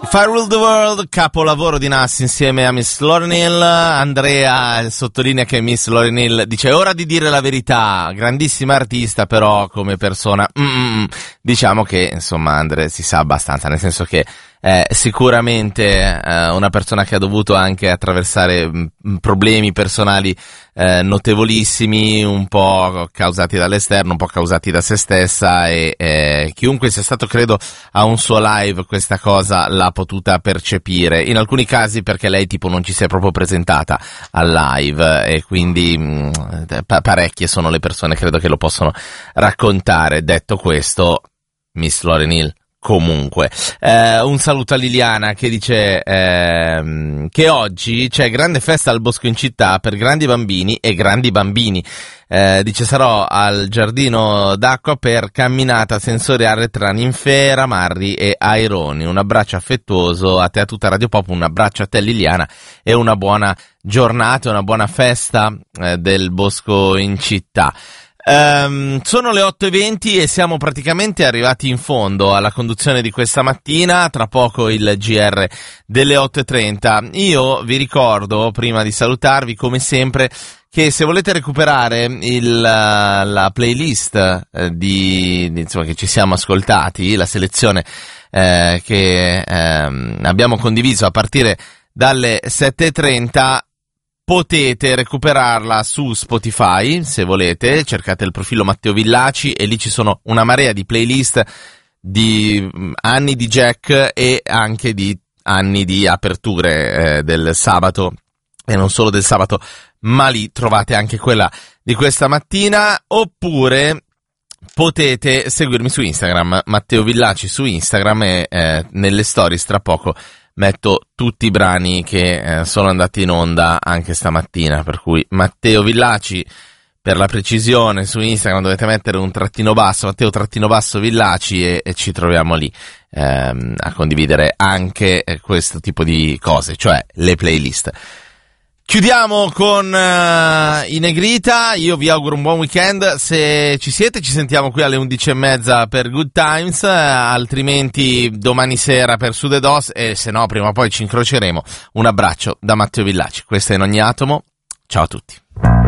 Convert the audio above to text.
Fire Rule the World, capolavoro di Nas insieme a Miss Lauryn Hill. Andrea sottolinea che Miss Lauryn Hill dice: è ora di dire la verità, grandissima artista, però come persona diciamo che insomma Andrea si sa abbastanza, nel senso che sicuramente una persona che ha dovuto anche attraversare problemi personali notevolissimi, un po' causati dall'esterno, un po' causati da se stessa, e chiunque sia stato, credo, a un suo live questa cosa l'ha potuta percepire, in alcuni casi perché lei tipo non ci si è proprio presentata al live, e quindi parecchie sono le persone, credo, che lo possono raccontare. Detto questo, Miss Lauryn Hill comunque. Un saluto a Liliana che dice che oggi c'è grande festa al Bosco in Città per grandi bambini e grandi bambini. Dice: sarò al giardino d'acqua per camminata sensoriale tra Ninfera, Marri e Aironi. Un abbraccio affettuoso a te, a tutta Radio Pop, un abbraccio a te Liliana e una buona giornata, una buona festa del Bosco in Città. Sono le 8:20 e siamo praticamente arrivati in fondo alla conduzione di questa mattina. Tra poco il GR delle 8:30. Io vi ricordo, prima di salutarvi, come sempre, che se volete recuperare la playlist insomma, che ci siamo ascoltati, la selezione che abbiamo condiviso a partire dalle 7:30, potete recuperarla su Spotify, se volete, cercate il profilo Matteo Villaci e lì ci sono una marea di playlist di anni di Jack e anche di anni di aperture del sabato, e non solo del sabato, ma lì trovate anche quella di questa mattina. Oppure potete seguirmi su Instagram, Matteo Villaci su Instagram, e nelle stories tra poco metto tutti i brani che sono andati in onda anche stamattina, per cui Matteo Villaci, per la precisione, su Instagram dovete mettere un trattino basso, Matteo trattino basso Villaci, e ci troviamo lì a condividere anche questo tipo di cose, cioè le playlist. Chiudiamo con i Negrita. Io vi auguro un buon weekend. Se ci siete, ci sentiamo qui alle 11:30 per Good Times, altrimenti domani sera per Sud ed Os, e se no prima o poi ci incroceremo. Un abbraccio da Matteo Villaci. Questo è In Ogni Atomo. Ciao a tutti.